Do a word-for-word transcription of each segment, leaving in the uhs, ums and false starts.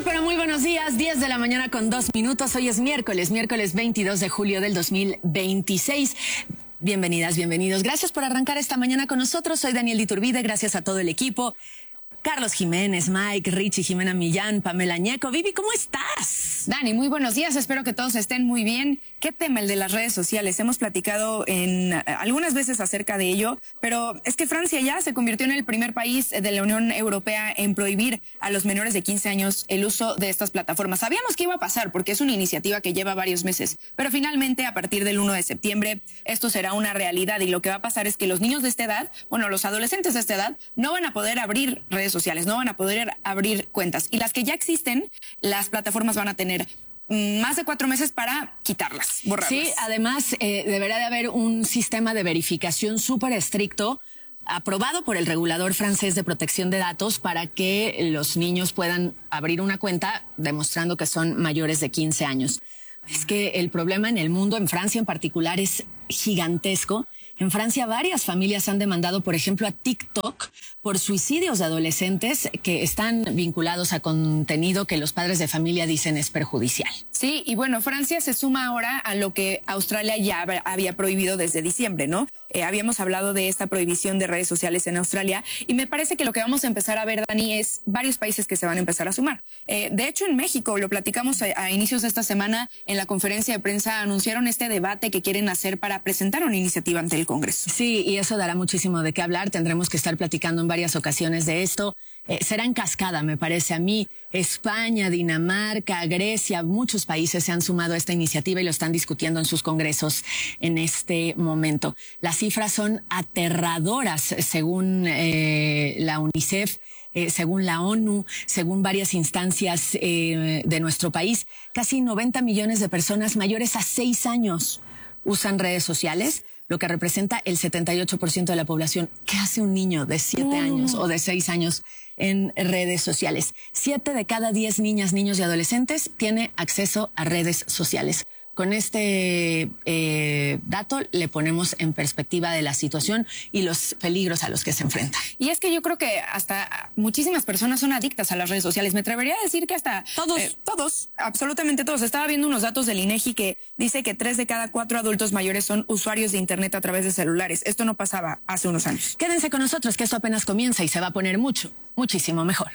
pero muy buenos días, diez de la mañana con dos minutos. Hoy es miércoles, miércoles veintidós de julio del dos mil veintiséis. Bienvenidas, bienvenidos. Gracias por arrancar esta mañana con nosotros. Soy Daniel Iturbide, gracias a todo el equipo. Carlos Jiménez, Mike, Richie, Jimena Millán, Pamela Ñeco. Vivi, ¿cómo estás? Dani, muy buenos días. Espero que todos estén muy bien. ¿Qué tema el de las redes sociales? Hemos platicado en algunas veces acerca de ello, pero es que Francia ya se convirtió en el primer país de la Unión Europea en prohibir a los menores de quince años el uso de estas plataformas. Sabíamos que iba a pasar porque es una iniciativa que lleva varios meses, pero finalmente a partir del uno de septiembre esto será una realidad y lo que va a pasar es que los niños de esta edad, bueno, los adolescentes de esta edad no van a poder abrir redes sociales, no van a poder abrir cuentas. Y las que ya existen, las plataformas van a tener más de cuatro meses para quitarlas, borrarlas. Sí, además eh, deberá de haber un sistema de verificación súper estricto aprobado por el regulador francés de protección de datos para que los niños puedan abrir una cuenta demostrando que son mayores de quince años. Es que el problema en el mundo, en Francia en particular, es gigantesco. En Francia varias familias han demandado, por ejemplo, a TikTok por suicidios de adolescentes que están vinculados a contenido que los padres de familia dicen es perjudicial. Sí, y bueno, Francia se suma ahora a lo que Australia ya había prohibido desde diciembre, ¿no? Eh, habíamos hablado de esta prohibición de redes sociales en Australia y me parece que lo que vamos a empezar a ver, Dani, es varios países que se van a empezar a sumar. Eh, de hecho, en México, lo platicamos a, a inicios de esta semana en la conferencia de prensa, anunciaron este debate que quieren hacer para presentar una iniciativa ante el Congreso. Sí, y eso dará muchísimo de qué hablar. Tendremos que estar platicando en varias ocasiones de esto. Eh, será en cascada, me parece a mí. España, Dinamarca, Grecia, muchos países se han sumado a esta iniciativa y lo están discutiendo en sus congresos en este momento. Las cifras son aterradoras, según eh, la UNICEF, eh, según la ONU, según varias instancias eh, de nuestro país. Casi noventa millones de personas mayores a seis años usan redes sociales, lo que representa el setenta y ocho por ciento de la población. ¿Qué hace un niño de siete años o de seis años en redes sociales? Siete de cada diez niñas, niños y adolescentes tiene acceso a redes sociales. Con este eh, dato le ponemos en perspectiva de la situación y los peligros a los que se enfrentan. Y es que yo creo que hasta muchísimas personas son adictas a las redes sociales. Me atrevería a decir que hasta todos, eh, todos, absolutamente todos. Estaba viendo unos datos del INEGI que dice que tres de cada cuatro adultos mayores son usuarios de Internet a través de celulares. Esto no pasaba hace unos años. Quédense con nosotros que esto apenas comienza y se va a poner mucho, muchísimo mejor.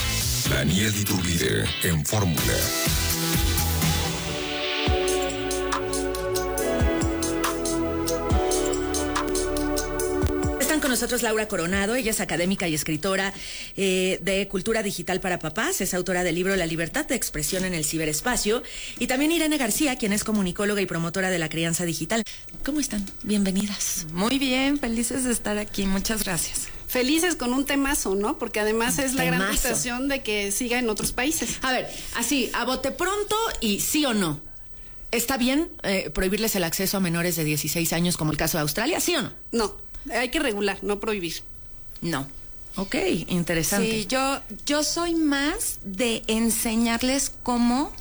Daniel Iturbide en Fórmula. Con nosotros Laura Coronado, ella es académica y escritora eh, de Cultura Digital para Papás, es autora del libro La Libertad de Expresión en el Ciberespacio, y también Irene García, quien es comunicóloga y promotora de la crianza digital. ¿Cómo están? Bienvenidas. Muy bien, felices de estar aquí, muchas gracias. Felices con un temazo, ¿no? Porque además es la gran tentación de que siga en otros países. A ver, así, a bote pronto y sí o no. ¿Está bien eh, prohibirles el acceso a menores de dieciséis años como el caso de Australia? ¿Sí o no? No. Hay que regular, no prohibir. No. Ok, interesante. Sí, yo, yo soy más de enseñarles cómo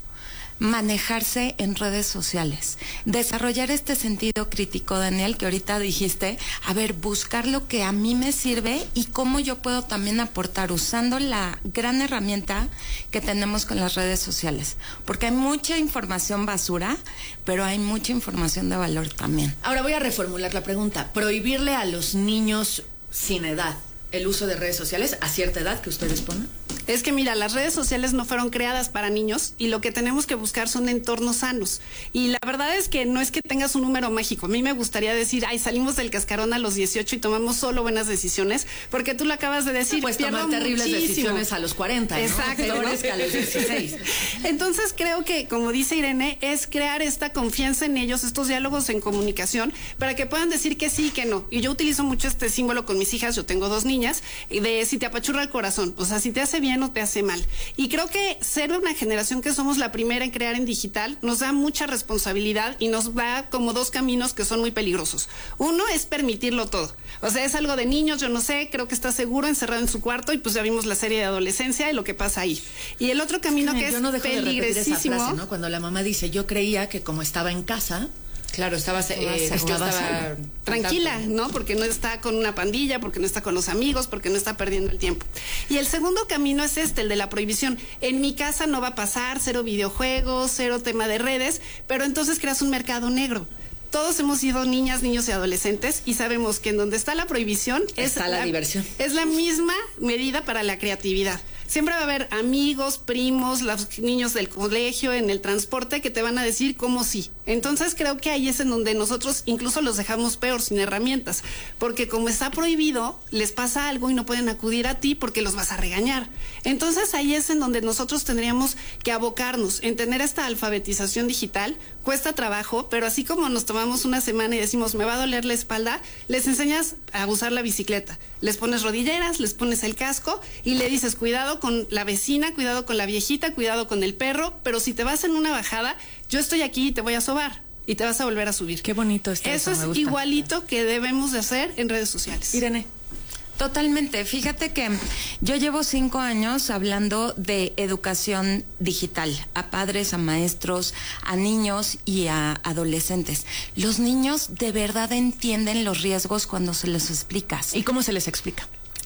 manejarse en redes sociales. Desarrollar este sentido crítico, Daniel, que ahorita dijiste. A ver, buscar lo que a mí me sirve y cómo yo puedo también aportar usando la gran herramienta que tenemos con las redes sociales. Porque hay mucha información basura, pero hay mucha información de valor también. Ahora voy a reformular la pregunta. ¿Prohibirle a los niños sin edad el uso de redes sociales a cierta edad que ustedes ponen? Es que mira, las redes sociales no fueron creadas para niños y lo que tenemos que buscar son entornos sanos. Y la verdad es que no es que tengas un número mágico. A mí me gustaría decir, ay, salimos del cascarón a los dieciocho y tomamos solo buenas decisiones, porque tú lo acabas de decir. Pues tomar terribles muchísimo. decisiones a los cuarenta, ¿no? Exacto. Peores que a los dieciséis. Entonces creo que, como dice Irene, es crear esta confianza en ellos, estos diálogos en comunicación, para que puedan decir que sí y que no. Y yo utilizo mucho este símbolo con mis hijas, yo tengo dos niñas, de si te apachurra el corazón, o sea, si te hace bien no te hace mal. Y creo que ser una generación que somos la primera en crear en digital nos da mucha responsabilidad y nos da como dos caminos que son muy peligrosos. Uno es permitirlo todo. O sea, es algo de niños, yo no sé, creo que está seguro encerrado en su cuarto y pues ya vimos la serie de adolescencia y lo que pasa ahí. Y el otro camino Ay, que yo es no dejo peligrosísimo. De repetir esa frase, ¿no? Cuando la mamá dice, yo creía que como estaba en casa, Claro, estaba, eh, Estaba estaba tranquila, ¿no? Porque no está con una pandilla, porque no está con los amigos, porque no está perdiendo el tiempo. Y el segundo camino es este, el de la prohibición. En mi casa no va a pasar, cero videojuegos, cero tema de redes, pero entonces creas un mercado negro. Todos hemos sido niñas, niños y adolescentes y sabemos que en donde está la prohibición está es la, la diversión. Es la misma medida para la creatividad. Siempre va a haber amigos, primos, los niños del colegio, en el transporte, que te van a decir cómo sí. Entonces creo que ahí es en donde nosotros incluso los dejamos peor, sin herramientas. Porque como está prohibido, les pasa algo y no pueden acudir a ti porque los vas a regañar. Entonces ahí es en donde nosotros tendríamos que abocarnos en tener esta alfabetización digital. Cuesta trabajo, pero así como nos tomamos una semana y decimos, me va a doler la espalda, les enseñas a usar la bicicleta. Les pones rodilleras, les pones el casco y le dices, cuidado con la vecina, cuidado con la viejita, cuidado con el perro, pero si te vas en una bajada, yo estoy aquí y te voy a sobar y te vas a volver a subir. Qué bonito está eso. Eso es igualito que debemos de hacer en redes sociales. Irene. Totalmente. Fíjate que yo llevo cinco años hablando de educación digital a padres, a maestros, a niños y a adolescentes. Los niños de verdad entienden los riesgos cuando se les explicas. ¿Y cómo se les explica?